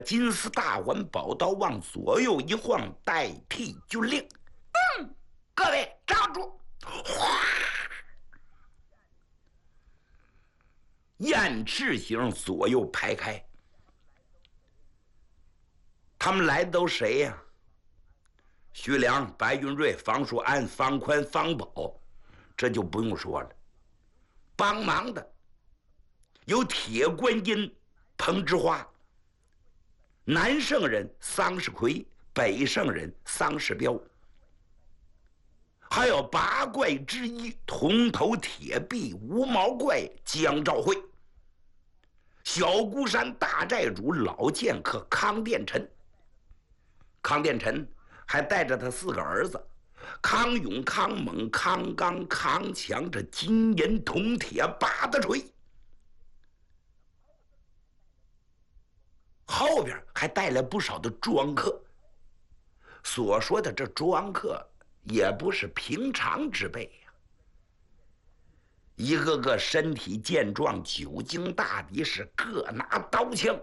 金丝大环宝刀往左右一晃，代替军令。 各位站住！哗！ 雁翅形左右排开。他们来的都谁呀？徐良、白云瑞、方术安、方宽、方宝，这就不用说了。帮忙的有铁观音、彭之花，南圣人桑世奎，北圣人桑世彪，还有八怪之一铜头铁臂无毛怪江兆会，小孤山大寨主老剑客康殿臣。康殿臣还带着他4个儿子康勇、康猛、康刚、康强，这金银铜铁八大锤，后边还带来不少的庄客。所说的这庄客也不是平常之辈呀，一个个身体健壮，久经大敌，是各拿刀枪。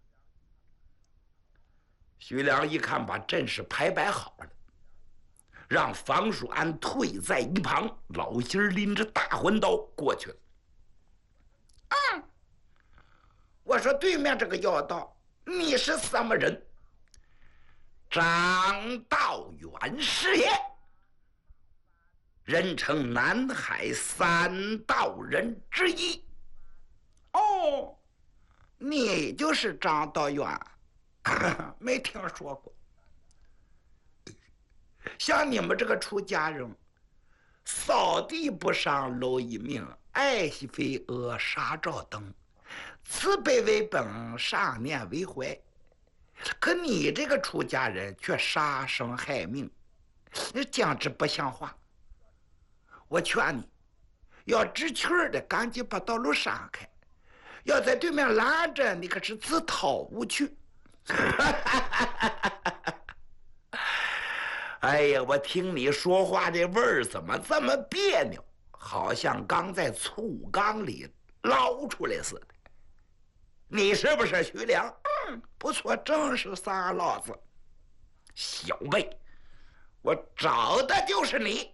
徐良一看，把阵势排摆好了，让房叔安退在一旁，老心儿拎着大环刀过去了。 我说对面这个妖道，你是什么人？ 张道远是也，人称南海3道人之一。 哦，你就是张道远。没听说过。像你们这个出家人，扫地不上蝼蚁命，爱惜飞蛾杀照灯，慈悲为本，善念为怀。可你这个出家人却杀生害命，你简直不像话。我劝你要知趣儿的赶紧把道路闪开，要在对面拦着，你可是自讨无趣。 哎呀，我听你说话这味儿怎么这么别扭，好像刚在醋缸里捞出来似的。你是不是徐良？ 不错，正是仨老子。 小辈，我找的就是你。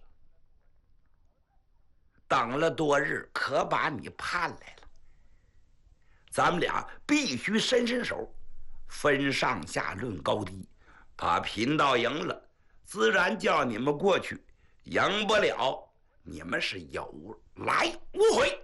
等了多日，可把你盼来了。咱们俩必须伸手，分上下论高低，把贫道赢了，自然叫你们过去；赢不了，你们是有来无回。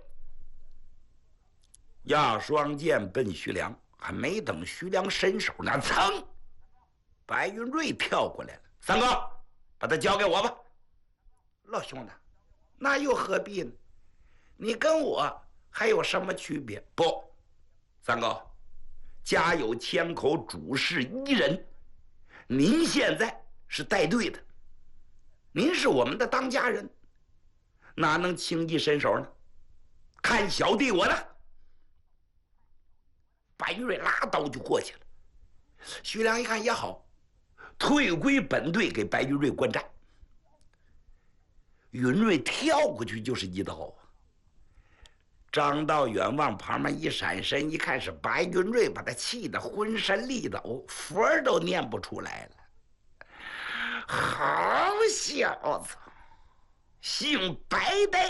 压双剑奔徐良，还没等徐良伸手呢，噌，白云瑞跳过来了。三哥，把他交给我吧。 老兄弟，那又何必呢？你跟我还有什么区别？ 不，三哥，家有千口，主事一人，您现在是带队的，您是我们的当家人，哪能轻易伸手呢？看小弟我的！白云瑞拉刀就过去了。徐良一看也好，退归本队，给白云瑞观战。云瑞跳过去就是一刀啊！张道远往旁边一闪身，一看是白云瑞，把他气得浑身力抖，佛儿都念不出来了。好小子，姓白的，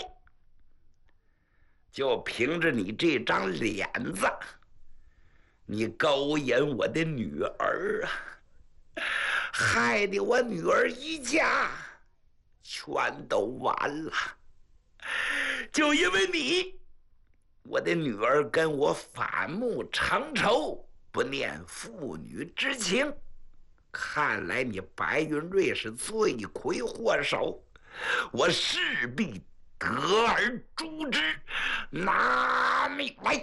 就凭着你这张脸子，你勾引我的女儿啊，害得我女儿一家全都完了。就因为你，我的女儿跟我反目成仇，不念父女之情。看来你白云瑞是罪魁祸首，我势必得而诛之，拿命来！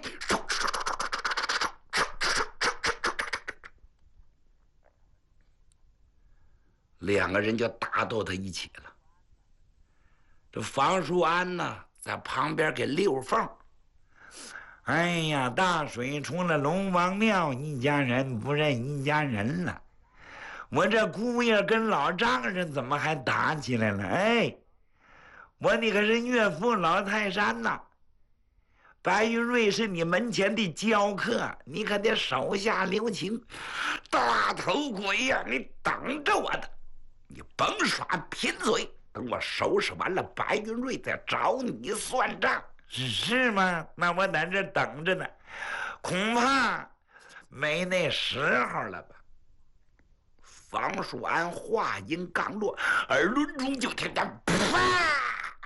两个人就打到他一起了。这房叔安呢，在旁边给溜缝。 哎呀，大水出了龙王庙，一家人不认一家人了。我这姑爷跟老丈人怎么还打起来了？哎，我那可是岳父老泰山呐， 白云瑞是你门前的教客，你可得手下留情。 大头鬼呀，你等着我的！你甭耍贫嘴，等我收拾完了白云瑞再找你算账。 是吗？那我在这等着呢，恐怕没那时候了吧。 方树安话音刚落，耳轮中就听见啪！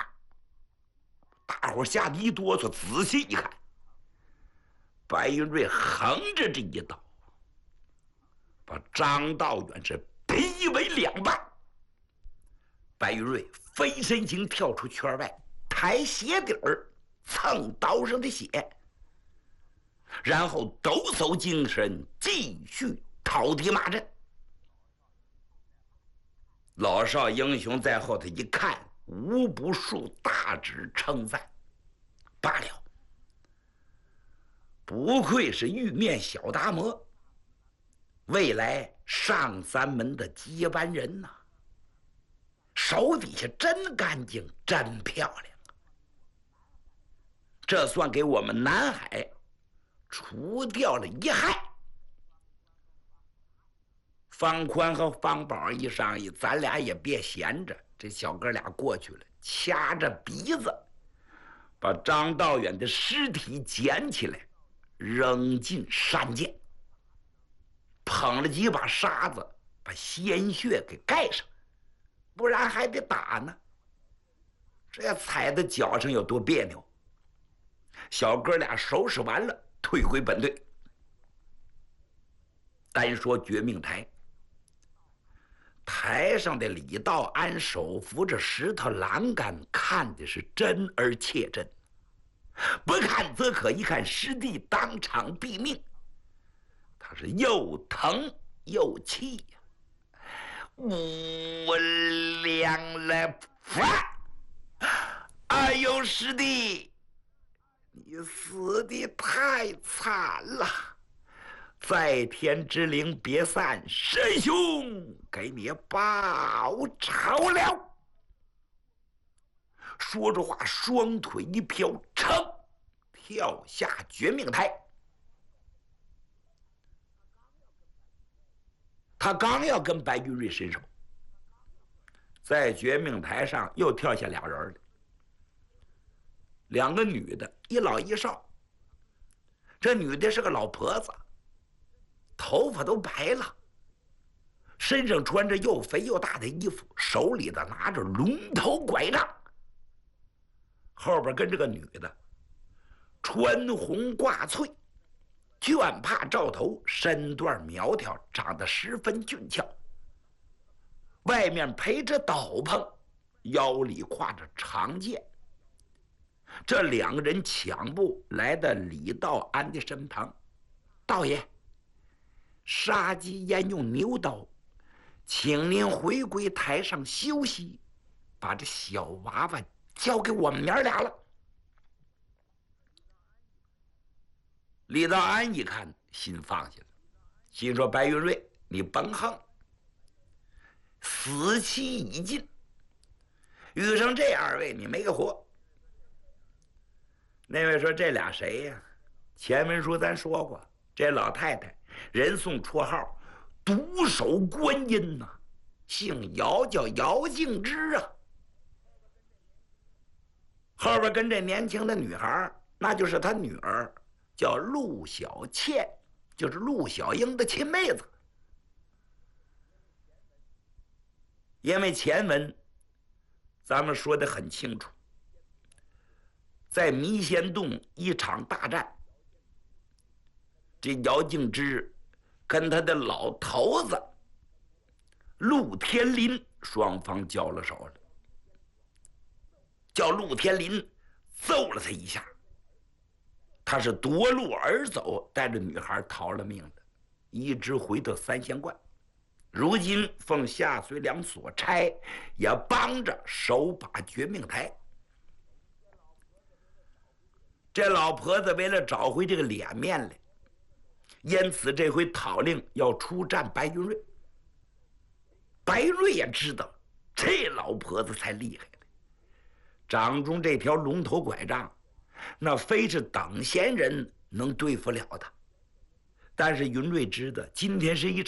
大伙吓得一哆嗦，仔细一看，白云瑞横着这一刀，把张道远是劈为两半。白云瑞飞身形跳出圈外，抬鞋底儿蹭刀上的血，然后抖擞精神，继续讨敌骂阵。老少英雄在后头一看，无不竖大指称赞。罢了，不愧是玉面小达摩，未来上三门的接班人呐！手底下真干净，真漂亮，这算给我们南海除掉了一害。方宽和方宝一商议，咱俩也别闲着，这小哥俩过去了，掐着鼻子把张道远的尸体捡起来，扔进山涧，捧了几把沙子，把鲜血给盖上，不然还得打呢。这踩在脚上有多别扭。小哥俩收拾完了，退回本队。单说绝命台，台上的李道安手扶着石头栏杆，看的是真而切真，不看则可，一看师弟当场毙命，他是又疼又气呀，我凉了！哎呦，师弟，你死的太惨了！在天之灵别散，师兄给你报仇了。说着话，双腿一飘，噌，跳下绝命台。他刚要跟白云瑞伸手，在绝命台上又跳下俩人来，两个女的，一老一少。这女的是个老婆子，头发都白了，身上穿着又肥又大的衣服，手里的拿着龙头拐杖，后边跟着个女的，穿红挂翠，绢帕罩头，身段苗条，长得十分俊俏，外面陪着斗篷，腰里挎着长剑。这两个人抢步来到李道安的身旁，道爷，杀鸡焉用牛刀，请您回归台上休息，把这小娃娃交给我们娘俩了。李道安一看，心放下了，心说：白云瑞，你甭横，死期已尽，遇上这二位你没个活。那位说：这俩谁呀？前文书咱说过，这老太太人送绰号独守观音呐，姓姚，叫姚静之啊。后边跟这年轻的女孩，那就是他女儿，叫陆小倩，就是陆小英的亲妹子。因为前文咱们说得很清楚，在迷仙洞一场大战，这姚静之跟他的老头子陆天林双方交了手了，叫陆天林揍了他一下，他是夺路而走，带着女孩逃了命的，一直回到三仙观。如今奉夏随良所差，也帮着守把绝命台。这老婆子为了找回这个脸面来，因此这回讨令要出战白云瑞。白云瑞也知道这老婆子才厉害呢，掌中这条龙头拐杖那非是等闲人能对付了的。但是云瑞知道，今天是一场